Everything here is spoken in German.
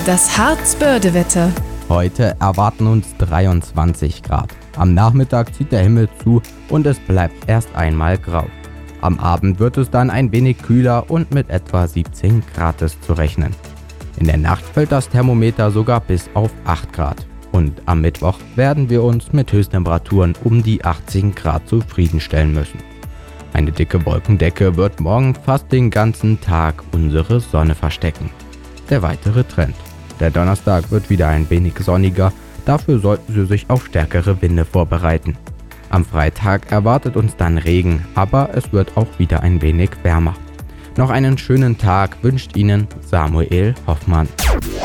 Das Harz-Börde-Wetter. Heute erwarten uns 23 Grad. Am Nachmittag zieht der Himmel zu und es bleibt erst einmal grau. Am Abend wird es dann ein wenig kühler und mit etwa 17 Grad ist zu rechnen. In der Nacht fällt das Thermometer sogar bis auf 8 Grad. Und am Mittwoch werden wir uns mit Höchsttemperaturen um die 18 Grad zufriedenstellen müssen. Eine dicke Wolkendecke wird morgen fast den ganzen Tag unsere Sonne verstecken. Der weitere Trend. Der Donnerstag wird wieder ein wenig sonniger, dafür sollten Sie sich auf stärkere Winde vorbereiten. Am Freitag erwartet uns dann Regen, aber es wird auch wieder ein wenig wärmer. Noch einen schönen Tag wünscht Ihnen Samuel Hoffmann.